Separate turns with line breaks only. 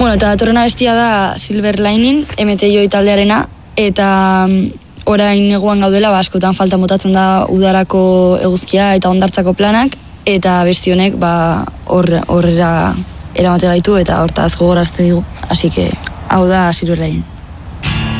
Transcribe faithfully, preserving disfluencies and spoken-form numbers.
Bueno, eta datorrena bestia da Silver Lining, M T J taldearena, eta orain neguan gaudela, ba, askotan falta motatzen da udarako eguzkia eta hondartzako planak, eta besti honek ba, horrera eramatea gaitu eta hortaz gogorazte digu. Así que, hau da Silver Lining.